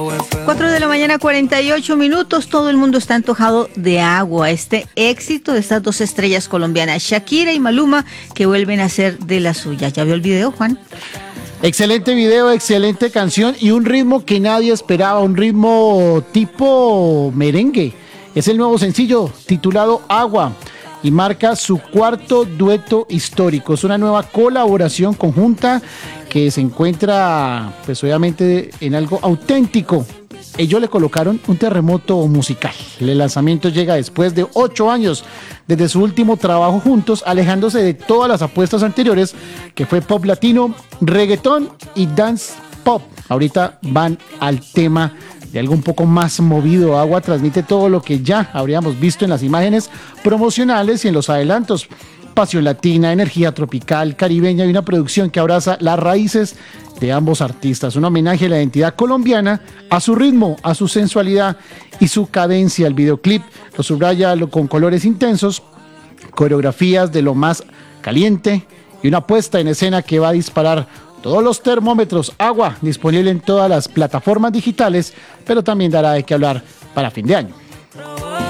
4 de la mañana, 48 minutos. Todo el mundo está antojado de agua. Este éxito de estas dos estrellas colombianas, Shakira y Maluma, que vuelven a hacer de la suya. ¿Ya vio el video, Juan? Excelente video, excelente canción y un ritmo que nadie esperaba, un ritmo tipo merengue. Es el nuevo sencillo titulado Agua y marca su cuarto dueto histórico. Es una nueva colaboración conjunta que se encuentra, pues obviamente, en algo auténtico. Ellos le colocaron un terremoto musical. El lanzamiento llega después de 8 años desde su último trabajo juntos, alejándose de todas las apuestas anteriores, que fue pop latino, reggaetón y dance pop. Ahorita van al tema de algo un poco más movido. Agua transmite todo lo que ya habríamos visto en las imágenes promocionales y en los adelantos. Pasión latina, energía tropical, caribeña y una producción que abraza las raíces de ambos artistas. Un homenaje a la identidad colombiana, a su ritmo, a su sensualidad y su cadencia. El videoclip lo subraya con colores intensos, coreografías de lo más caliente y una puesta en escena que va a disparar todos los termómetros. Agua, disponible en todas las plataformas digitales, pero también dará de qué hablar para fin de año.